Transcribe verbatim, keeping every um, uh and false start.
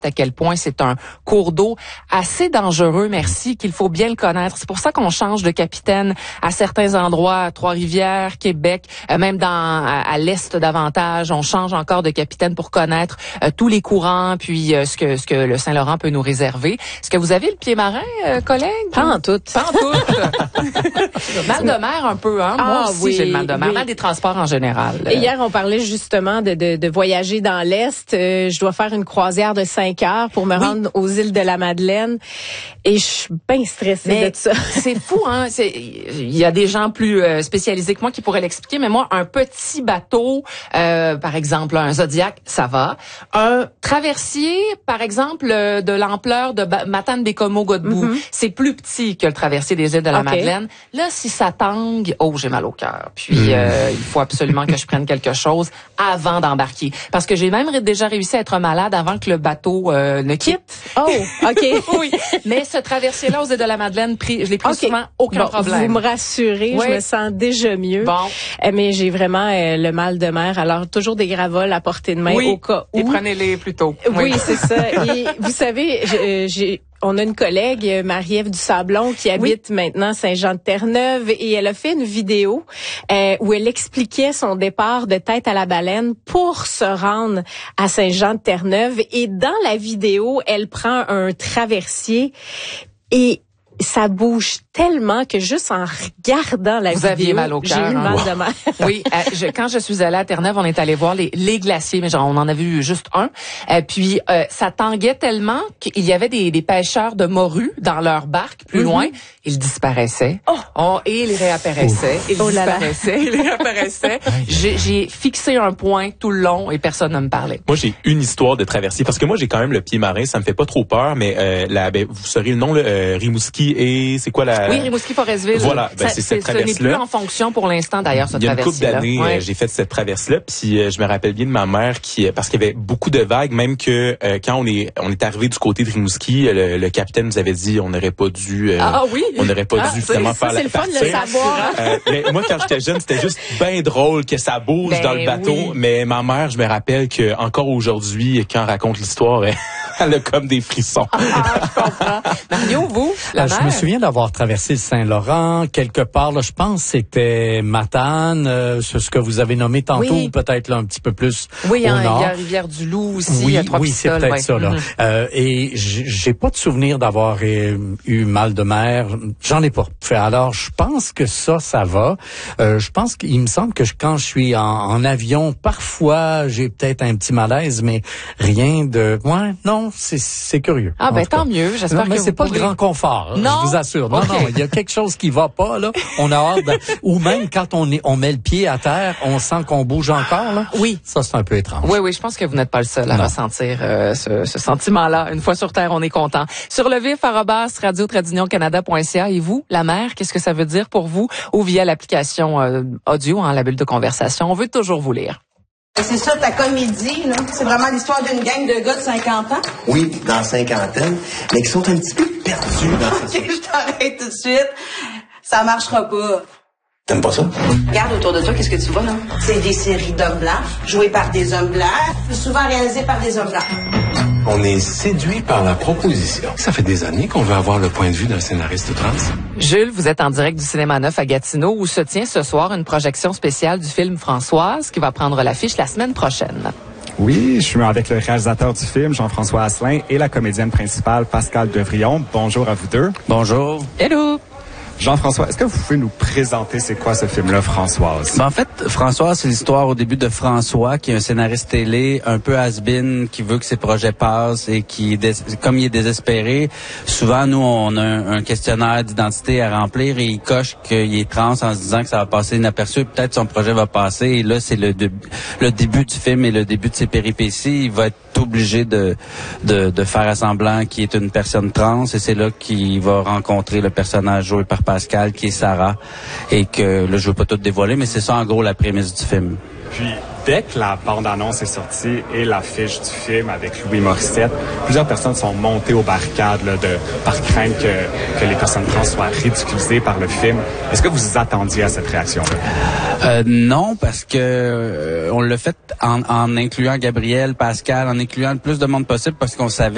à quel point c'est un cours d'eau assez dangereux, merci, qu'il faut bien le connaître. C'est pour ça qu'on change de capitaine à certains endroits, à Trois-Rivières, Québec, euh, même dans à, à l'est davantage, on change encore de capitaine pour connaître euh, tous les courants, puis euh, ce que ce que le Saint-Laurent peut nous réserver. Est-ce que vous avez le pied marin, euh, collègue? Pas en tout. Pas en tout. Mal de mer un peu, hein? Ah, Moi aussi, oui, j'ai le mal de mer. oui. Mal des transports en général. Et hier, on parlait justement de, de, de voyager dans l'Est. Euh, je dois faire une croisière de cinq heures pour me Oui. rendre aux îles de la Madeleine. Et je suis bien stressée Mais de ça. c'est fou, hein. C'est, il y a des gens plus euh, spécialisés que moi qui pourraient l'expliquer, mais moi, un petit bateau, euh, par exemple, un Zodiac, ça va. Un traversier, par exemple, euh, de l'ampleur de ba- Matane-Bécomo-Godbout, Mm-hmm. c'est plus petit que le traversier des îles de la Okay. Madeleine. Là, si ça tangue, oh, j'ai mal au cœur. Puis, Mm. euh, il faut absolument que je prenne quelque chose avant d'embarquer. Parce que j'ai même ré- déjà réussi à être malade avant que le bateau euh, ne quitte. Oh, OK. Oui, mais ce traversier-là aux îles de la Madeleine, pris, je l'ai pris OK. souvent, aucun Bon, problème. Vous me rassurez, Oui. je me sens déjà mieux. Bon, Euh, Mais j'ai vraiment euh, le mal de mer. Alors, toujours des gravoles à portée de main oui, au cas où. et prenez-les plus tôt. Oui, c'est ça. Et vous savez, je- euh, j'ai... On a une collègue, euh, Marie-Ève Dusablon, qui habite maintenant Saint-Jean-de-Terre-Neuve, et elle a fait une vidéo euh, où elle expliquait son départ de Tête à la Baleine pour se rendre à Saint-Jean-de-Terre-Neuve. Et dans la vidéo, elle prend un traversier et ça bouge tellement que juste en regardant la Vous vidéo, aviez mal au j'ai cœur, eu hein? mal Wow. de mer. Oui, euh, je, quand je suis allée à Terre-Neuve, on est allé voir les, les glaciers, mais genre on en a vu juste un. Euh, puis euh, ça tanguait tellement qu'il y avait des, des pêcheurs de morues dans leur barque plus Mm-hmm. loin. Ils disparaissaient. Oh! Oh, et ils réapparaissaient. Ils Oh là là. disparaissaient. Ils réapparaissaient. J'ai, j'ai fixé un point tout le long et personne ne me parlait. Moi, j'ai une histoire de traversée parce que moi, j'ai quand même le pied marin, ça me fait pas trop peur, mais euh, la, ben, vous saurez le nom, là, euh, Rimouski et c'est quoi la... Oui, Rimouski-Forestville. Voilà, ben, Ça- c'est cette Ce n'est plus traverse-là. en fonction pour l'instant d'ailleurs, ce Il y a une couple traversier-là. d'années, Ouais. euh, j'ai fait cette traverse-là, puis euh, je me rappelle bien de ma mère qui, euh, parce qu'il y avait beaucoup de vagues, même que euh, quand on est, on est arrivé du côté de Rimouski, euh, le, le capitaine nous avait dit, on n'aurait pas dû, euh, Ah oui. on n'aurait pas Ah, dû ça, vraiment ça, faire c'est la le fun de partir. le savoir. Euh, mais moi, quand j'étais jeune, c'était juste bien drôle que ça bouge Ben dans le bateau. oui. Mais ma mère, je me rappelle que encore aujourd'hui, quand elle raconte l'histoire, elle, elle a comme des frissons. Ah, je comprends. Mario, vous, la Euh, je mer? me souviens d'avoir traversé le Saint-Laurent quelque part. Là, je pense que c'était Matane, euh, ce ce que vous avez nommé tantôt, Oui. ou peut-être là un petit peu plus Oui, au hein, il y nord. a Rivière-du-Loup aussi, il Oui, y a trois oui, c'est pistoles. peut-être ouais. ça là. Mhm. Euh, et j- j'ai pas de souvenir d'avoir euh, eu mal de mer. J'en ai pas fait. Alors, je pense que ça, ça va. Euh, je pense qu'il me semble que je- quand je suis en, en avion, parfois j'ai peut-être un petit malaise, mais rien de. Ouais, non, c'est c'est curieux. Ah en ben tout cas. tant mieux, j'espère Non, mais que c'est vous pas pourrez... le grand confort, hein, Non? je vous assure. Non, Ok. non, il y a quelque chose qui va pas là. On a hâte, de- ou même quand on est, on met le pied à terre, on sent qu'on bouge encore là. Oui. Ça c'est un peu étrange. Oui, oui, je pense que vous n'êtes pas le seul à Non. ressentir euh, ce, ce sentiment-là. Une fois sur Terre, on est content. Sur le vif, arobase radio trait d'union canada point c a. Et vous, la mer, qu'est-ce que ça veut dire pour vous? Ou via l'application euh, audio, hein, la bulle de conversation. On veut toujours vous lire. C'est ça, ta comédie, là. C'est vraiment l'histoire d'une gang de gars de cinquante ans. Oui, dans la cinquantaine, mais qui sont un petit peu perdus dans Ok, cette... je t'arrête tout de suite. Ça marchera pas. T'aimes pas ça? Regarde autour de toi, qu'est-ce que tu vois, là? C'est des séries d'hommes blancs, jouées par des hommes blancs, souvent réalisées par des hommes blancs. On est séduit par la proposition. Ça fait des années qu'on veut avoir le point de vue d'un scénariste trans. Jules, vous êtes en direct du Cinéma Neuf à Gatineau où se tient ce soir une projection spéciale du film Françoise qui va prendre l'affiche la semaine prochaine. Oui, je suis avec le réalisateur du film, Jean-François Asselin, et la comédienne principale, Pascale Devrillon. Bonjour à vous deux. Bonjour. Hello! Jean-François, est-ce que vous pouvez nous présenter c'est quoi ce film-là, Françoise? Ben, en fait, François, c'est l'histoire au début de François, qui est un scénariste télé un peu has-been, qui veut que ses projets passent et qui, comme il est désespéré, souvent, nous, on a un, un questionnaire d'identité à remplir et il coche qu'il est trans en se disant que ça va passer inaperçu. Peut-être son projet va passer et là, c'est le, de, le début du film et le début de ses péripéties. Il va être obligé de, de, de faire à semblant qu'il est une personne trans et c'est là qu'il va rencontrer le personnage joué par Pascal, qui est Sarah, et que là, je veux pas tout dévoiler, mais c'est ça, en gros, la prémisse du film. Puis, dès que la bande-annonce est sortie et l'affiche du film avec Louis Morissette, plusieurs personnes sont montées aux barricades là, de, par crainte que, que les personnes trans soient ridiculisées par le film. Est-ce que vous vous attendiez à cette réaction-là? Euh, non, parce que euh, on l'a fait en, en incluant Gabriel, Pascal, en incluant le plus de monde possible, parce qu'on savait